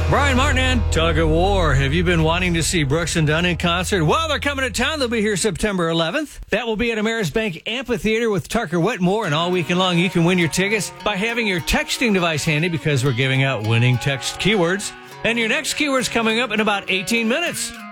Brian Martin and Tug of War. Have you been wanting to see Brooks and Dunn in concert? Well, they're coming to town. They'll be here September 11th. That will be at Ameris Bank Amphitheater with Tucker Whitmore. And all weekend long, you can win your tickets by having your texting device handy because we're giving out winning text keywords. And your next keyword's coming up in about 18 minutes.